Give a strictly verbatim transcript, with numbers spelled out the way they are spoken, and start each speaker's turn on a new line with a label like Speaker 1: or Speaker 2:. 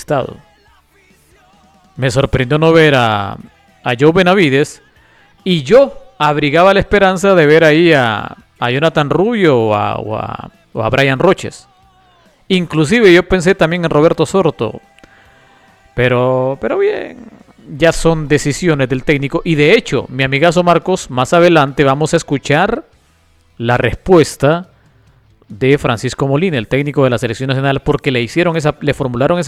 Speaker 1: listado. Me sorprendió no ver a, a Joe Benavides y yo abrigaba la esperanza de ver ahí a, a Jonathan Rubio o a, o, a, o a Brian Roches. Inclusive yo pensé también en Roberto Sorto. Pero, pero bien, ya son decisiones del técnico. Y de hecho, mi amigazo Marcos, más adelante vamos a escuchar la respuesta de Francisco Molina, el técnico de la selección nacional, porque le hicieron esa, le formularon esa